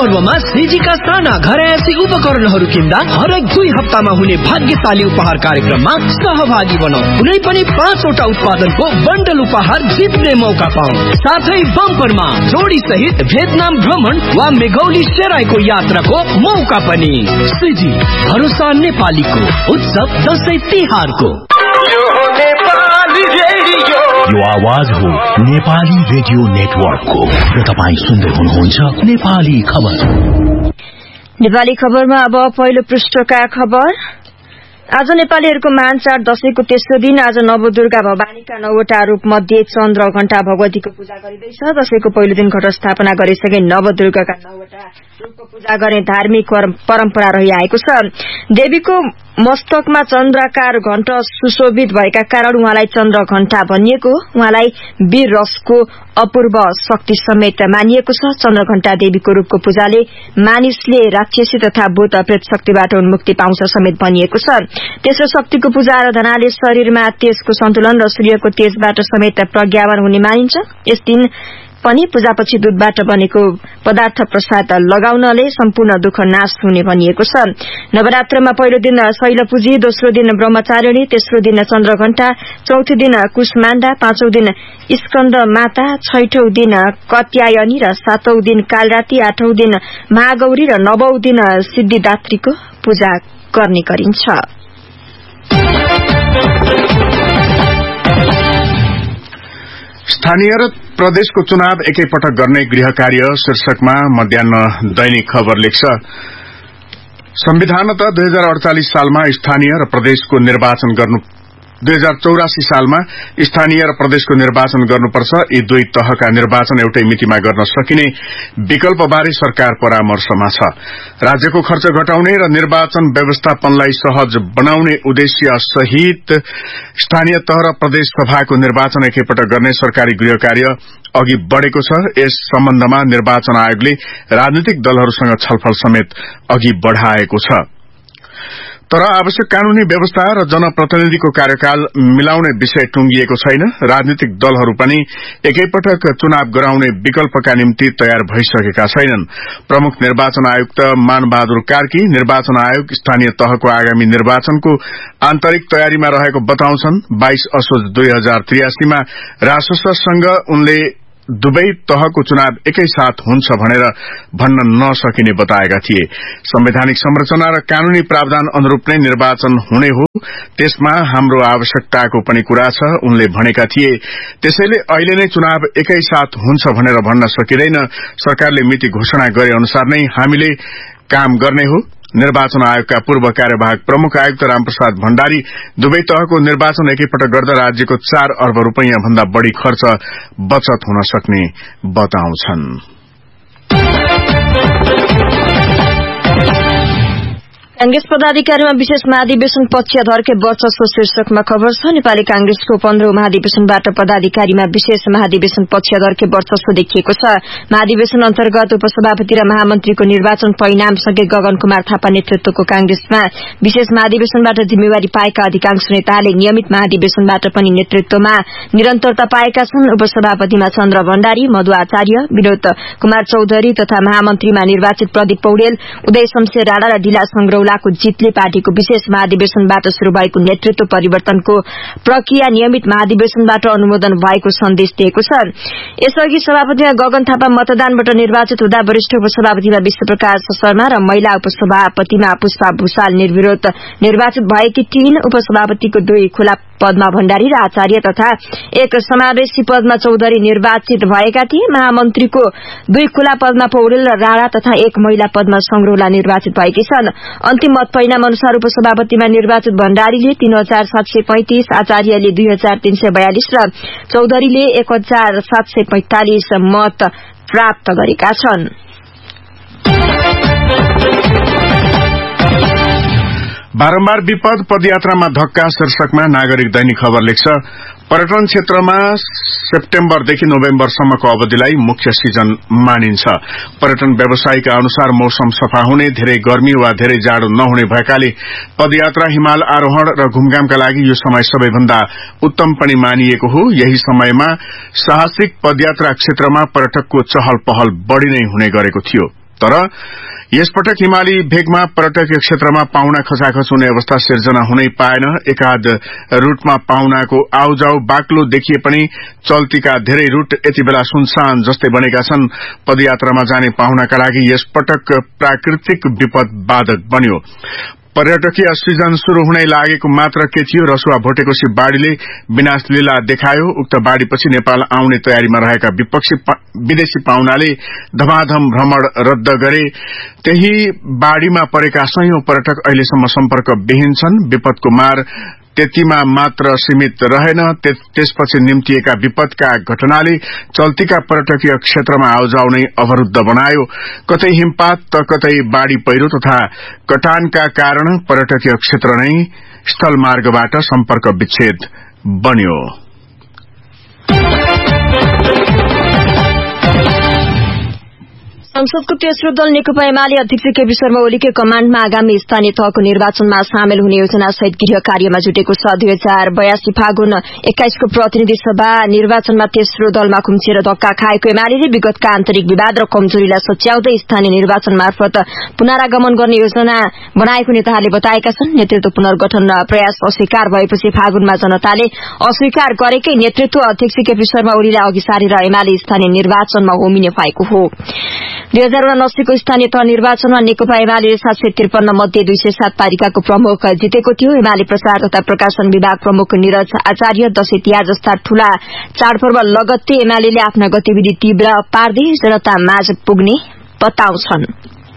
पर्वमा सिजीका साना घरयासी उपकरणहरू किन्दा हरेक 2 हप्तामा हुने भाग्यशाली उपहार कार्यक्रममा सहभागी बनौ। कुनै पनि 5 वटा उत्पादनको बन्डल उपहार जित्ने मौका पाऊ। साथै बम्परमा जोडी सहित भियतनाम भ्रमण वा मेघौली सेराईको यात्राको मौका पनि। सिजी भरोसा नेपालीको उत्सव दशैं तिहारको। यो आवाज हो नेपाली रेडियो नेटवर्कको र तपाईं सुन्दै हुनुहुन्छ नेपाली खबर। नेपाली खबरमा अब पहिलो पृष्ठका खबर। आज नेपालीहरूको महान चाड दशैंको तेस्रो दिन आज नवदुर्गा भवानीका 9वटा रूप मध्ये चन्द्र घण्टा भगवतीको पूजा गरिँदैछ। दशैंको पहिलो दिन घट स्थापना गरिसके नवदुर्गाका 9वटा रूपको पूजा गर्ने धार्मिक परम्परा रहिआएको छ। देवीको मस्तकमा चन्द्राकार घण्ट सुशोभित भएका कारण उहाँलाई चन्द्र घण्टा भनिएको। उहाँलाई वीर रसको अपूर्व शक्ति समेत मानिएको छ। चन्द्र घण्टा देवीको रूपको पूजाले मानिसले राक्षसी तथा भूत प्रेत शक्तिबाट उन्मुक्ति पाउँछ समेत भनिएको छ। तेस्रो शक्तिको पूजा आराधनाले शरीरमा तेजको सन्तुलन र सूर्यको तेजबाट समेत प्रज्ञावन हुने मानिन्छ। यस दिन पनि पूजापछि दूधबाट बनेको पदार्थ प्रसाद लगाउनले सम्पूर्ण दुःख नाश हुने भनिएको छ। नवरात्रमा पहिलो दिन शैलपूजी, दोस्रो दिन ब्रह्मचारिणी, तेस्रो दिन चन्द्रघण्टा, चौथो दिन कुष्माण्डा, पाँचौं दिन स्कन्द माता, छैठौं दिन कत्यायनी र सातौं दिन कालराती, आठौं दिन महागौरी र नवौं दिन सिद्धिदात्रीको पूजा गर्ने गरिन्छ। स्थानीय र प्रदेशको चुनाव एकैपटक गर्ने गृह कार्य शीर्षकमा मध्याह्न दैनिक खबर लेख्छ। संविधानतः 2048 सालमा स्थानीय र प्रदेशको निर्वाचन गर्नु 2084 सालमा स्थानीय र प्रदेशको निर्वाचन गर्नुपर्छ। यी दुई तहका निर्वाचन एउटै मितिमा गर्न सकिने विकल्पबारे सरकार परामर्शमा छ। राज्यको खर्च घटाउने र निर्वाचन व्यवस्थापनलाई सहज बनाउने उद्देश्य सहित स्थानीय तह र प्रदेश सभाको निर्वाचन एकैपटक गर्ने सरकारी गृह कार्य अघि बढ़ेको छ। यस सम्बन्धमा निर्वाचन आयोगले राजनीतिक दलहरूसँग छलफल समेत अघि बढ़ाएको छ। तर आवश्यक कानूनी व्यवस्था र जनप्रतिनिधिको कार्यकाल मिलाउने विषय टुंगिएको छैन। राजनीतिक दलहरू पनि एकैपटक चुनाव गराउने विकल्पका निम्ति तयार भइसकेका छैनन्। प्रमुख निर्वाचन आयुक्त मानबहादुर कार्की निर्वाचन आयोग स्थानीय तहको आगामी निर्वाचनको आन्तरिक तयारीमा रहेको बताउँछन्। 22 असोज 2083 मा रासससँग उनले दुवै तहको चुनाव एकै साथ हुन्छ भनेर भन्न नसकिने बताएका थिए। संवैधानिक संरचना र कानूनी प्रावधान अनुरूप नै निर्वाचन हुने हो, त्यसमा हाम्रो आवश्यकताको पनि कुरा छ उनले भनेका थिए। त्यसैले अहिले नै चुनाव एकै साथ हुन्छ भनेर भन्न सकिँदैन। सरकारले मिति घोषणा गरे अनुसार नै हामीले काम गर्ने हो। निर्वाचन आयोगका पूर्व कार्यवाहक प्रमुख आयुक्त रामप्रसाद भण्डारी दुवै तहको निर्वाचन एकैपटक गर्दा राज्यको 4 अर्ब रूपैयाँ भन्दा बढ़ी खर्च बचत हुन सक्ने बताउँछन्। कांग्रेस पदाधिकारीमा विशेष महाधिवेशन पक्षधरकै वर्चस्व शीर्षकमा खबर छ। नेपाली कांग्रेसको 15औं महाधिवेशनबाट पदाधिकारीमा विशेष महाधिवेशन पक्षधरकै वर्चस्व देखिएको छ। महाधिवेशन अन्तर्गत उपसभापति र महामन्त्रीको निर्वाचन परिणामसँगै गगन कुमार थापा नेतृत्वको कांग्रेसमा विशेष महाधिवेशनबाट जिम्मेवारी पाएका अधिकांश नेताले नियमित महाधिवेशनबाट पनि नेतृत्वमा निरन्तरता पाएका छन्। उपसभापतिमा चन्द्र भण्डारी, मधु आचार्य, विनोद कुमार चौधरी तथा महामन्त्रीमा निर्वाचित प्रदीप पौडेल, उदय शमशेर राणा र दिला संग्रौलाको जितले पार्टीको विशेष महाधिवेशनबाट शुरू भएको नेतृत्व परिवर्तनको प्रक्रिया नियमित महाधिवेशनबाट अनुमोदन भएको सन्देश दिएको छ। यसअघि सभापतिमा गगन थापा मतदानबाट निर्वाचित हुँदा वरिष्ठ उपसभापतिमा विश्वप्रकाश शर्मा र महिला उपसभापतिमा पुष्पा भूषाल निर्विरोध निर्वाचित भएकी थिइन्। उपसभापतिको 2 खुला पदमा भण्डारी र आचार्य तथा 1 समावेशी पदमा चौधरी निर्वाचित भएका थिए। महामन्त्रीको 2 खुला पदमा पौडेल र राणा तथा 1 महिला पदमा संग्रौला निर्वाचित भएकी छन्। अन्तिम मत परिणाम अनुसार उपसभापतिमा निर्वाचित भण्डारीले 3735, आचार्यले 2342 र चौधरीले 1745 मत प्राप्त गरेका छन्। बारम्बार विपद पदयात्रामा धक्का शीर्षकमा नागरिक दैनिक खबर लेख्छ। पर्यटन क्षेत्रमा सेप्टेम्बरदेखि नोभेम्बरसम्मको अवधिलाई मुख्य सिजन मानिन्छ। पर्यटन व्यवसायीका अनुसार मौसम सफा हुने, धेरै गर्मी वा धेरै जाडो नहुने भएकाले पदयात्रा, हिमाल आरोहण र घुमघामका लागि यो समय सबैभन्दा उत्तम पनि मानिएको हो। यही समयमा साहसिक पदयात्रा क्षेत्रमा पर्यटकको चहल पहल बढ़ी नै हुने गरेको थियो। तर यसपटक हिमाली भेगमा पर्यटकीय क्षेत्रमा पाहुना खचाखच हुने अवस्था सिर्जना हुनै पाएन। एकाध रूटमा पाहुनाको आउजाउ बाक्लो देखिए पनि चल्तीका धेरै रूट यति बेला सुनसान जस्तै बनेका छन्। पदयात्रामा जाने पाहुनाका लागि यसपटक प्राकृतिक विपद बाधक बन्यो। पर्यटकीय सिजन शुरू हुनै लागेको मात्र के थियो, रसुवा भोटेकोशी बाढ़ीले विनाश लीला देखायो। उक्त बाढ़ीपछि नेपाल आउने तयारीमा रहेका विदेशी पाहुनाले धमाधम भ्रमण रद्द गरे। त्यही बाढ़ीमा परेका सयौं पर्यटक अहिलेसम्म सम्पर्क विहीन छन्। विपदको मार त्यतिमा मात्र सीमित रहेन, त्यसपछि निम्तिएका विपदका घटनाले चल्तीका पर्यटकीय क्षेत्रमा आउजाउ नै अवरूद्ध बनायो। कतै हिमपात त कतै बाढ़ी पहिरो तथा कटानका कारण पर्यटकीय क्षेत्र नै स्थल मार्गबाट सम्पर्क विच्छेद बन्यो। संसदको तेस्रो दल नेकपा एमाले अध्यक्ष केपी शर्मा ओलीकै कमाण्डमा आगामी स्थानीय तहको निर्वाचनमा सामेल हुने योजना सहित गृह कार्यमा जुटेको छ। 2082 फागुन 21 को प्रतिनिधि सभा निर्वाचनमा तेस्रो दलमा खुम्चिएर धक्का खाएको एमाले विगतका आन्तरिक विवाद र कमजोरीलाई सच्याउँदै स्थानीय निर्वाचन मार्फत पुनरागमन गर्ने योजना बनाएको नेताहरूले बताएका छन्। नेतृत्व पुनर्गठन प्रयास अस्वीकार भएपछि फागुनमा जनताले अस्वीकार गरेकै नेतृत्व अध्यक्ष केपी शर्मा ओलीलाई अघि सारेर एमाले स्थानीय निर्वाचनमा होमिने भएको हो। 2079 को स्थानीय तह निर्वाचनमा नेकपा एमाले 753 मध्ये 207 पालिकाको प्रमुख जितेको थियो। एमाले प्रचार तथा प्रकाशन विभाग प्रमुख निरज आचार्य दशैं तिहार जस्ता ठूला चाडपर्व लगत्तै एमाले आफ्ना गतिविधि तीव्र पार्दै जनता माझ पुग्ने बताउँछन्।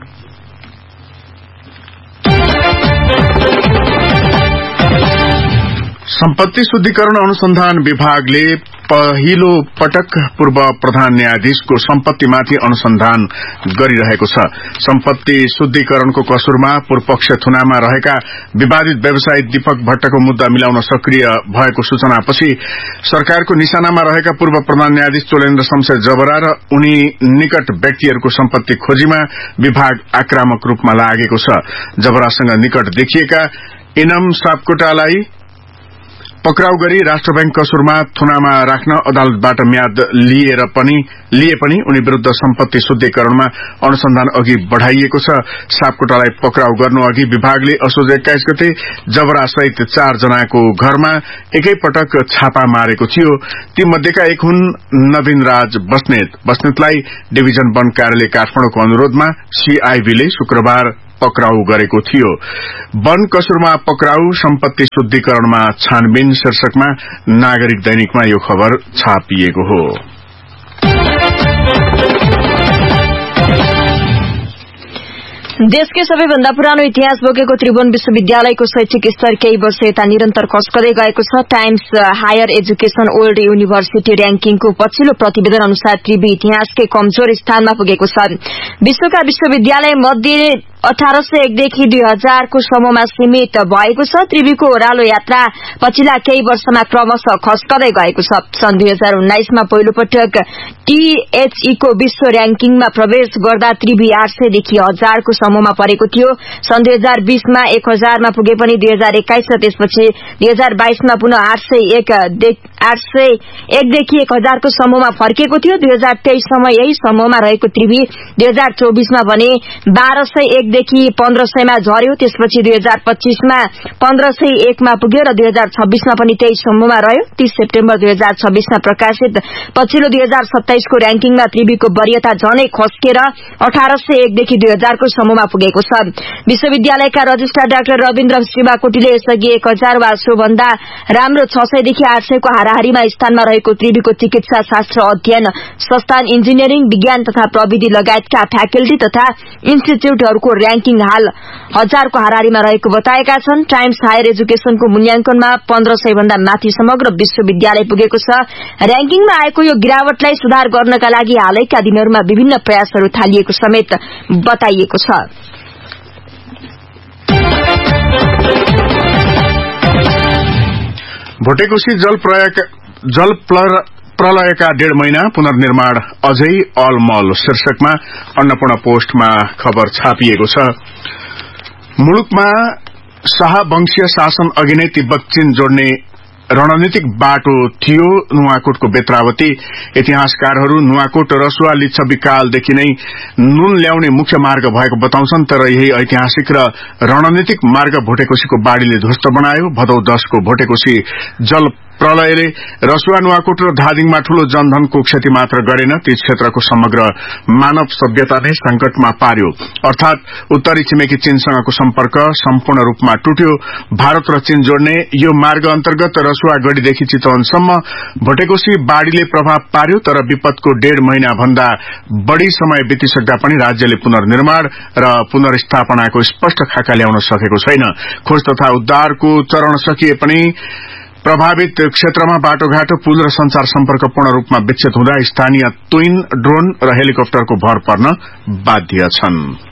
सम्पत्ति शुद्धिकरण अनुसन्धान विभागले पहिलो पटक पूर्व प्रधान न्यायाधीशको सम्पत्तिमाथि अनुसन्धान गरिरहेको छ। सम्पत्ति शुद्धिकरणको कसुरमा पूर्वपक्ष थुनामा रहेका विवादित व्यवसायी दीपक भट्टको मुद्दा मिलाउन सक्रिय भएको सूचनापछि सरकारको निशानामा रहेका पूर्व प्रधान न्यायाधीश चोलेन्द्र शमशेर जबरा र उनी निकट व्यक्तिहरूको सम्पत्ति खोजीमा विभाग आक्रामक रूपमा लागेको छ। जबरासँग निकट देखिएका इनम सापकोटालाई पक्राउ गरी राष्ट्र बैंक कसुरमा थुनामा राख्न अदालतबाट म्याद लिए पनि उनी विरूद्ध सम्पत्ति शुद्धिकरणमा अनुसन्धान अघि बढ़ाइएको छ। सापकोटालाई पक्राउ गर्नु अघि विभागले असोज 21 गते जबरा सहित 4 जनाको घरमा एकै पटक छापा मारेको थियो। ती मध्येका एक हुन् नवीन राज बस्नेतलाई डिभिजन वन कार्यालय काठमाडौँको अनुरोधमा सीआईबीले शुक्रबार पक्राउ गरेको थियो। वन कसुरमा पक्राउ सम्पत्ति शुद्धिकरणमा छानबिन शीर्षकमा नागरिक दैनिकमा यो खबर छापिएको हो। देशकै सबैभन्दा पुरानो इतिहास बोकेको त्रिभुवन विश्वविद्यालयको शैक्षिक स्तर केही वर्ष यता निरन्तर खस्कदै गएको छ। Times higher education old university र्याङ्किङको पछिल्लो प्रतिवेदन अनुसार त्रिवी इतिहासकै कमजोर स्थानमा पुगेको छ। विश्वका विश्वविद्यालय मध्ये 1801 देखि 2000 को समूहमा सीमित भएको छ। त्रिवीको ओह्रालो यात्रा पछिल्ला केही वर्षमा क्रमशः खस्कदै गएको छ। सन् 2019 मा पहिलो पटक टीएचई को विश्व र्याङ्किङमा प्रवेश गर्दा त्रिवी 800 देखि 1000 को समूहमा परेको थियो। सन् 2020 मा 1000 मा पुगे पनि 2021 र त्यसपछि 2022 मा पुनः 801 देखि 1000 को समूहमा फर्केको थियो। 2023 सम्म यही समूहमा रहेको त्रिवी 2024 मा भने 1201 देखि 1500 मा झर्यो। त्यसपछि 2025 मा 1501 मा पुग्यो र 2026 मा पनि त्यही समूहमा रह्यो। 30 सेप्टेम्बर 2026 मा प्रकाशित पछिल्लो 2027 को र्याङ्किङमा त्रिवीको वरियता झनै खस्केर 1801 देखि 2000 को समूहमा पुगेको छ। विश्वविद्यालयका रजिस्ट्रार डाक्टर रविन्द्र श्रीवाकोटीले यसअघि 1000 वा सोभन्दा राम्रो 600 देखि 800 को हाराहारीमा स्थानमा रहेको त्रिवीको चिकित्सा शास्त्र अध्ययन संस्थान, इन्जिनियरिङ, विज्ञान तथा प्रविधि लगायतका फ्याकल्टी तथा इन्स्टिच्यूटहरूको र्याङ्किङ हाल 1000 को हाराहारीमा रहेको बताएका छन्। टाइम्स हायर एजुकेशनको मूल्याङ्कनमा 1500 भन्दा माथि समग्र विश्वविद्यालय पुगेको छ। र्याङ्किङमा आएको यो गिरावटलाई सुधार गर्नका लागि हालैका दिनहरूमा विभिन्न प्रयासहरू थालिएको समेत बताइएको छ। भोटेकोशी जल प्रलयका 1.5 महिना पुनर्निर्माण अझै अलमल शीर्षकमा अन्नपूर्ण पोस्टमा खबर छापिएको छ। मुलुकमा शाहवंशीय शासन अघि नै तिब्बत चीन जोड्ने रणनीतिक बाटो थियो नुवाकोटको बेत्रावती। इतिहासकारहरू नुवाकोट रसुवा लिच्छवी कालदेखि नै नुन ल्याउने मुख्य मार्ग भएको बताउँछन्, तर यही ऐतिहासिक र रणनीतिक मार्ग भोटेकोशीको बाढ़ीले ध्वस्त बनायो। भदौ 10 को भोटेकोशी जल प्रलयले रसुवा नुवाकोट र धादिङमा ठूलो जनधनको क्षति मात्र गरेन, ती क्षेत्रको समग्र मानव सभ्यता नै संकटमा पार्यो। अर्थात उत्तरी छिमेकी चीनसँगको सम्पर्क सम्पूर्ण रूपमा टुट्यो। भारत र चीन जोड्ने यो मार्ग अन्तर्गत रसुवा गढ़ीदेखि चितवनसम्म भोटेकोशी बाढ़ीले प्रभाव पार्यो, तर विपदको 1.5 महिना भन्दा बढ़ी समय बितिसक्दा पनि राज्यले पुनर्निर्माण र पुनर्स्थापनाको स्पष्ट खाका ल्याउन सकेको छैन। खोज तथा उद्धारको चरण सकिए पनि प्रभावित क्षेत्रमा बाटोघाटो, पुल र संचार सम्पर्क पूर्ण रूपमा विच्छेद हुँदा स्थानीय ट्विन, ड्रोन र हेलिकप्टरको भर पर्न बाध्य छन्।